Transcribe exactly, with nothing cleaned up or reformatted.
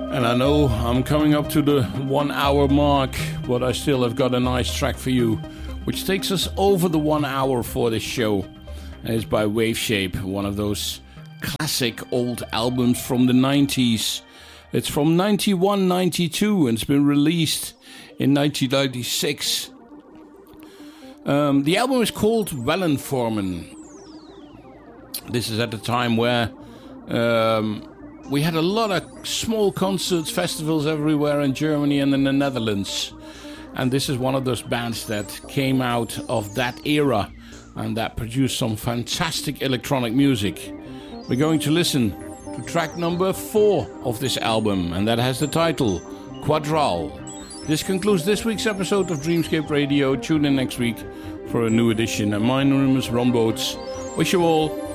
And I know I'm coming up to the one hour mark, but I still have got a nice track for you, which takes us over the one hour for this show. And it's by Waveshape, one of those classic old albums from the nineties. It's from ninety-one ninety-two and it's been released in nineteen ninety-six. Um, the album is called Wellenformen. This is at a time where um, we had a lot of small concerts, festivals everywhere in Germany and in the Netherlands. And this is one of those bands that came out of that era and that produced some fantastic electronic music. We're going to listen to track number four of this album, and that has the title Quadral. This concludes this week's episode of Dreamscape Radio. Tune in next week for a new edition. And my name is Ron Boats. Wish you all